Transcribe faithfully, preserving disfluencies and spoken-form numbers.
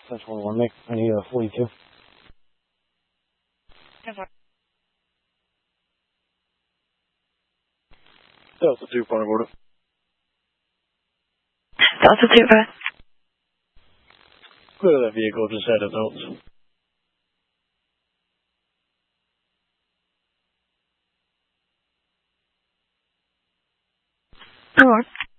Central one, Nick. I need a forty-two. Delta two, point of order. Delta two, right? Clear that vehicle, just head adults. Alright.